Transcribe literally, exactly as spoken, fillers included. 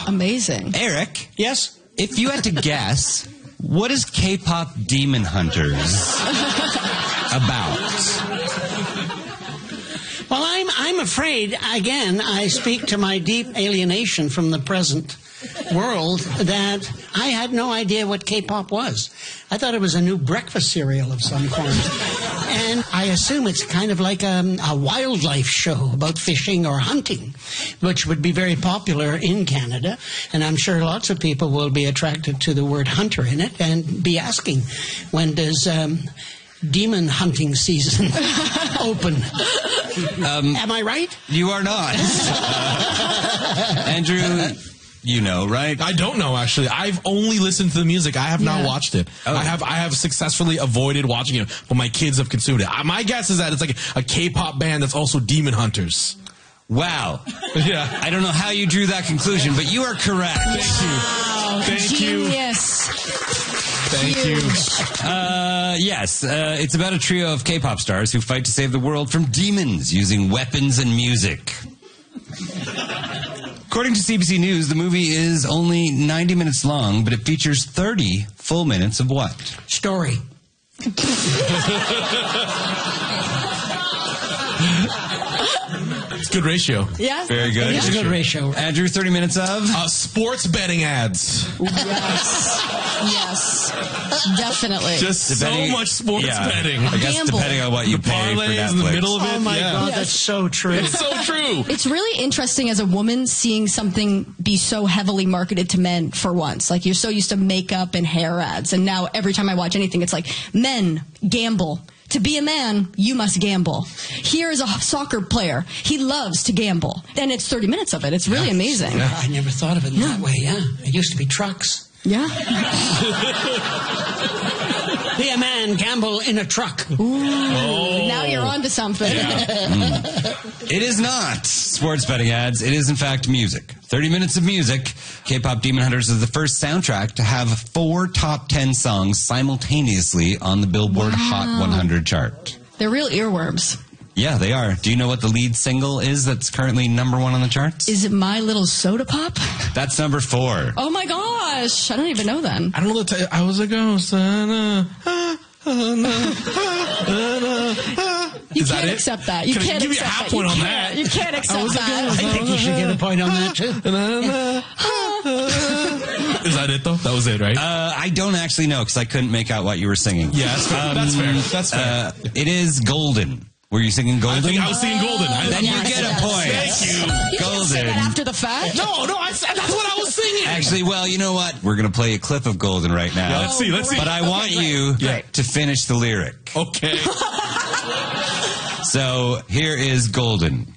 Amazing. Eric? Yes? If you had to guess, what is K-pop Demon Hunters about? Well, I'm, I'm afraid, again, I speak to my deep alienation from the present world, that I had no idea what K-pop was. I thought it was a new breakfast cereal of some kind. And I assume it's kind of like a, a wildlife show about fishing or hunting, which would be very popular in Canada. And I'm sure lots of people will be attracted to the word hunter in it and be asking, when does um, demon hunting season open? Um, Am I right? You are not. Uh, Andrew, you know, right? I don't know, actually. I've only listened to the music. I have Yeah. not watched it. Oh. I have I have successfully avoided watching it, but my kids have consumed it. My guess is that it's like a K-pop band that's also demon hunters. Wow. Yeah. I don't know how you drew that conclusion, but you are correct. Thank you. Wow. Thank you. Genius. Thank Huge. you. Uh, yes, uh, it's about a trio of K-pop stars who fight to save the world from demons using weapons and music. According to C B C News, the movie is only ninety minutes long, but it features thirty full minutes of what? Story. It's a good ratio. Yeah. Very good. It's a good ratio. Andrew, thirty minutes of? Uh, sports betting ads. Yes. Yes. Definitely. Just Depending- so much sports yeah. betting. I guess Gamble. depending on what you The pay for parlays Netflix. in the middle of it. Oh, my yeah. God, Yes. that's so true. It's so true. It's really interesting as a woman seeing something be so heavily marketed to men for once. Like, you're so used to makeup and hair ads, and now every time I watch anything, it's like, men, gamble. To be a man, you must gamble. Here is a soccer player. He loves to gamble. And it's thirty minutes of it. It's really amazing. Yeah. I never thought of it that way, yeah. It used to be trucks. Yeah. Be a man, gamble in a truck. Oh. Now you're on to something. It is not sports betting ads. It is, in fact, music. thirty minutes of music. K-pop Demon Hunters is the first soundtrack to have four top ten songs simultaneously on the Billboard Wow. Hot one hundred chart. They're real earworms. Yeah, they are. Do you know what the lead single is that's currently number one on the charts? Is it My Little Soda Pop? That's number four. Oh my gosh. I don't even know then. I don't know the t- I was a ghost. Uh, uh, uh, uh, uh, uh. You Is that can't it? accept that. You Can I can't give you a accept half that. point you on can't. that? You can't accept was a that. ghost. I think you should get a point on that, too. Is that it, though? That was it, right? Uh, I don't actually know because I couldn't make out what you were singing. yeah, that's fair. that's fair. That's fair. Uh, it is Golden. Were you singing I Golden? think I was singing Golden. I, Then you Yes, get yes. a point. Thank you. You didn't say Golden. that after the fact? No, no, I said that's what I was singing. Actually, well, you know what? We're going to play a clip of Golden right now. Yeah, let's see, let's see. But I want you Yeah. to finish the lyric. Okay. So here is Golden.